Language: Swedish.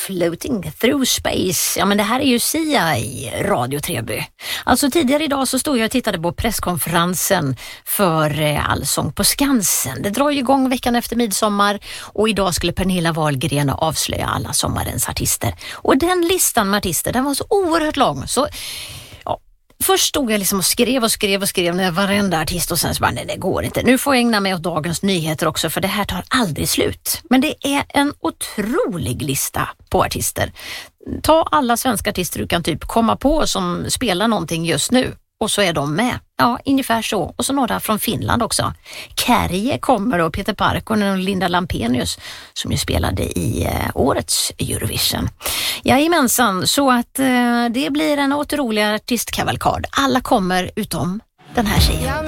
Floating through space. Ja, men det här är ju Sia i Radio Treby. Alltså tidigare idag så stod jag och tittade på presskonferensen för Allsång på Skansen. Det drar ju igång veckan efter midsommar och idag skulle Pernilla Wahlgren avslöja alla sommarens artister. Och den listan med artister, den var så oerhört lång så... Först stod jag liksom och skrev när varenda artist och sen så bara, nej det går inte. Nu får jag ägna mig åt dagens nyheter också för det här tar aldrig slut. Men det är en otrolig lista på artister. Ta alla svenska artister du kan typ komma på som spelar någonting just nu och så är de med. Ja, ungefär så. Och så några från Finland också. Kärje kommer och Peter Parkkonen och Linda Lampenius som ju spelade i årets Eurovision. Jajamensan, så att det blir en otrolig artistkavalkad. Alla kommer utom den här tjejen.